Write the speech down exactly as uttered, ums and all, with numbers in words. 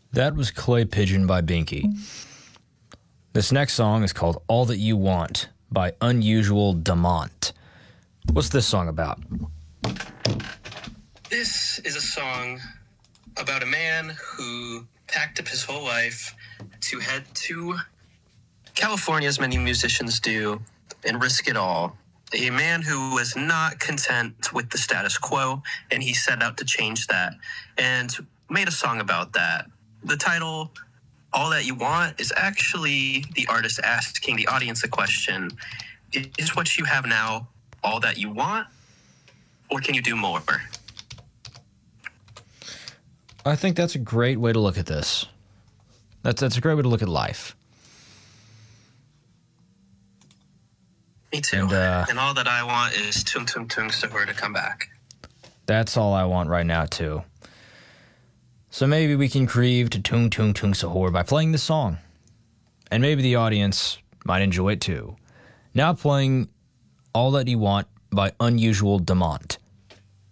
That was Clay Pigeon by Binky. This next song is called All That You Want by Unusual Demont. What's this song about? This is a song about a man who packed up his whole life to head to California, as many musicians do, and risk it all. A man who was not content with the status quo, and he set out to change that and made a song about that. The title, All That You Want, is actually the artist asking the audience a question. Is what you have now all that you want, or can you do more? I think that's a great way to look at this. That's that's a great way to look at life. Me too. And, uh, and all that I want is Tung Tung Tung Sahur to come back. That's all I want right now, too. So maybe we can grieve to Tung Tung Tung Sahur by playing this song. And maybe the audience might enjoy it, too. Now playing All That You Want by Unusual Demont.